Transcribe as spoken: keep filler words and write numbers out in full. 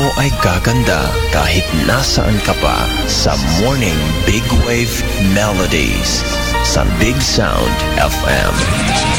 mo ay gaganda kahit nasaan ka pa sa Morning Big Wave Melodies sa Big Sound F M.